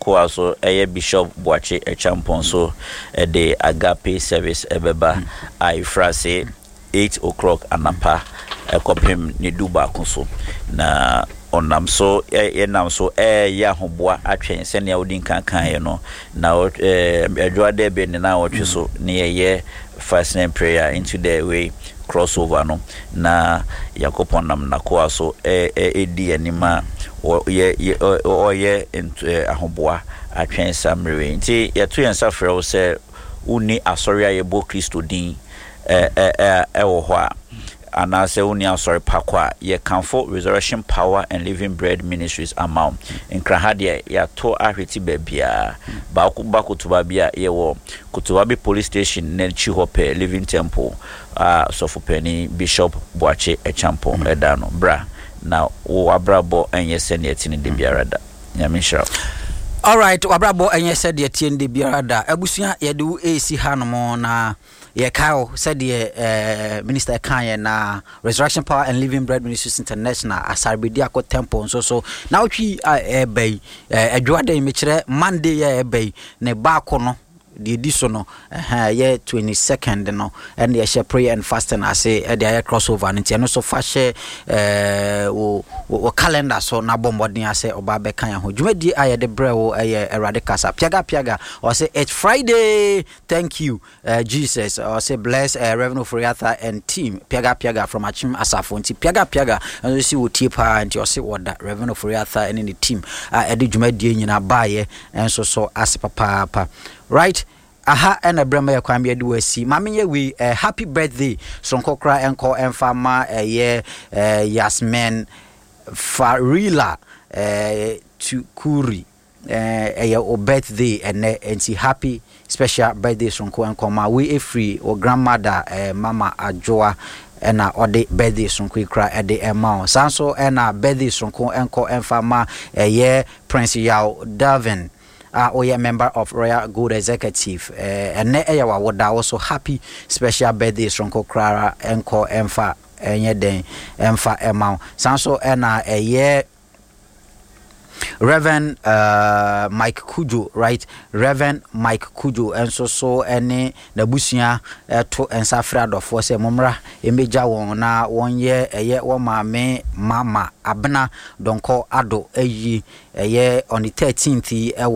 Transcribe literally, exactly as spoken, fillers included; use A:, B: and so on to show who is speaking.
A: koa so eye Bishop Boache Echampon so e de agape service ebeba I frase eight o'clock anapa e kopem ne duba konso na onam so e nam so e ya hoboa atwen se ne awdin kankan ye no na eh adwade be ne na wotwe so ne ye fasting prayer into the way crossover no na yakopon nam na koa so e e di anima o ye o ye ahoboa atwen samre nti yeto yensa frɛ wo se uni asoria ye bo Kristo din eh eh eh wo ho a anase uni asori pakwa ye Kamfo Resurrection Power and Living Bread Ministries amount inkrahade ya to ahweti babia ba ku ba kutuba bia ye wo kutuba bi police station na chi hope Living Temple ah so for penny Bishop Boache Echampon mm. edano bra na wo abrabo enye sene etini de biarada nyame shira.
B: All right, wabrabo enye said ye tie de biarada abusua ye de wo esi hanom na ye kao said ye uh, Minister Kanye na Resurrection Power and Living Bread Ministries International asarbedi akọ temple so so na otwi e bay adwade me kire Monday ye bay ne ba kono the edition no eh yeah twenty-second no and ye share prayer and fasting as e dey crossover and no so fa share eh wo calendar so na bombodin ase oba be kan ho dwumadi aye de bre wo eh erade kasa piaga piaga or say it's Friday thank you uh, Jesus or say bless uh, Reverend Oforiatha and team piaga piaga from Achim Asafo nti piaga piaga and you see wo tie pa nti or say what that Reverend Oforiatha and the team uh, e de dwumadi nyina baaye and so so ase papa papa right aha and a brema kwambe de wasi mamenye we uh, happy birthday sonko kra enko enfama uh, ye uh, Yasmin Farila uh, to Kuri uh, your birthday and uh, happy special birthday sonko enko ma we free or grandmother uh, mama Ajoa and uh, or the birthday sonko kra at the amount sanso and uh, birthday sonko enko enfama uh, ye Prince Yao Davin Uh, or a member of Royal Good Executive uh, and Neyawa would also happy special birthday from Kokra Enko Emfa Enyeden Emfa Emma Sanso Ena a year Reverend uh, Mike Kujo, right? Reverend Mike Kujo, and so so any the busia uh, to and safra do for say mumra emeja won na one year a year one mama mama abna don't call ado a ye a year on the thirteenth